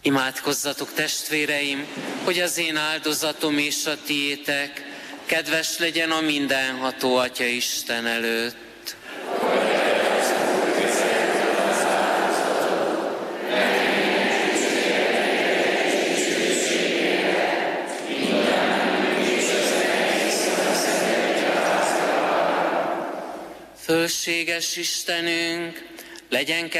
Imádkozzatok, testvéreim, hogy az én áldozatom és a tiétek kedves legyen a mindenható Atya Isten előtt. Fölséges Istenünk, legyen